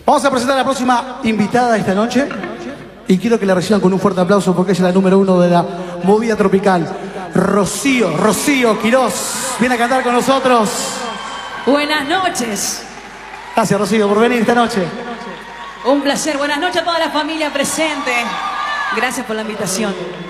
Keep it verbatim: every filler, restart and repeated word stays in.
Vamos a presentar a la próxima invitada esta noche y quiero que la reciban con un fuerte aplauso porque ella es la número uno de la movida tropical. Rocío, Rocío Quirós, viene a cantar con nosotros. Buenas noches. Gracias, Rocío, por venir esta noche. Un placer. Buenas noches a toda la familia presente. Gracias por la invitación.